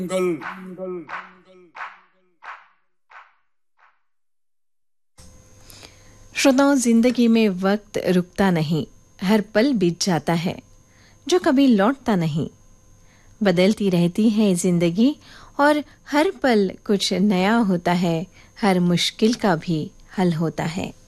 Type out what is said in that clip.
श्रोताओं, जिंदगी में वक्त रुकता नहीं, हर पल बीत जाता है जो कभी लौटता नहीं। बदलती रहती है जिंदगी और हर पल कुछ नया होता है, हर मुश्किल का भी हल होता है।